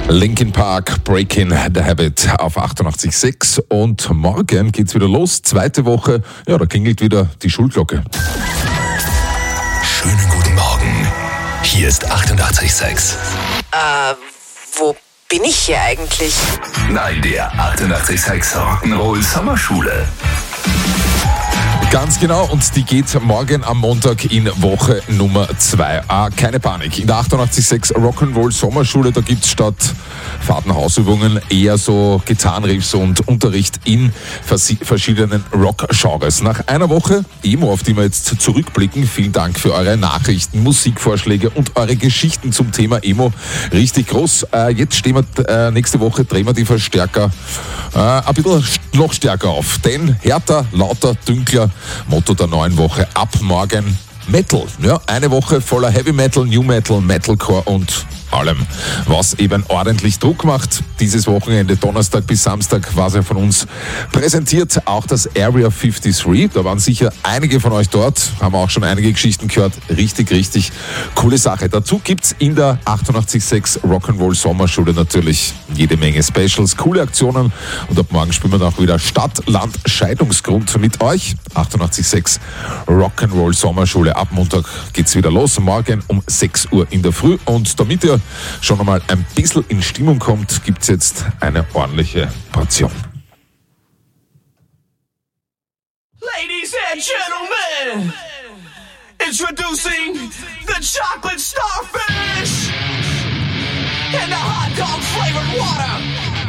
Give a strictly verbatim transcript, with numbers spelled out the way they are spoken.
Linkin Park, Breaking the Habit auf achtundachtzig Komma sechs und morgen geht's wieder los. Zweite Woche, ja, da klingelt wieder die Schulglocke. Schönen guten Morgen. Hier ist achtundachtzig Komma sechs. Äh, wo bin ich hier eigentlich? Nein, der achtundachtzig Komma sechs Rock'n'Roll Sommerschule. Ganz genau, und die geht morgen am Montag in Woche Nummer zwei. Ah, keine Panik. In der achtundachtzig Komma sechs Rock'n'Roll Sommerschule, da gibt's statt Fahrtenhausübungen eher so Gitarrenriffs und Unterricht in vers- verschiedenen Rock-Genres. Nach einer Woche Emo, auf die wir jetzt zurückblicken, vielen Dank für eure Nachrichten, Musikvorschläge und eure Geschichten zum Thema Emo. Richtig groß. Äh, jetzt stehen wir, äh, nächste Woche drehen wir die Verstärker äh, ein bisschen noch stärker auf. Denn härter, lauter, dünkler, Motto der neuen Woche ab morgen Metal. Ja, eine Woche voller Heavy Metal, New Metal, Metalcore und allem, was eben ordentlich Druck macht. Dieses Wochenende, Donnerstag bis Samstag, war es ja von uns präsentiert. Auch das Area dreiundfünfzig. Da waren sicher einige von euch dort, haben auch schon einige Geschichten gehört. Richtig, richtig coole Sache. Dazu gibt's in der achtundachtzig Komma sechs Rock'n'Roll Sommerschule natürlich jede Menge Specials, coole Aktionen. Und ab morgen spielen wir dann auch wieder Stadt, Land, Scheidungsgrund mit euch. achtundachtzig Komma sechs Rock'n'Roll Sommerschule. Ab Montag geht's wieder los. Morgen um sechs Uhr in der Früh. Und damit ihr schon einmal ein bisschen in Stimmung kommt, gibt's jetzt eine ordentliche Portion. Ladies and gentlemen, introducing the chocolate starfish and the hot dog flavored water.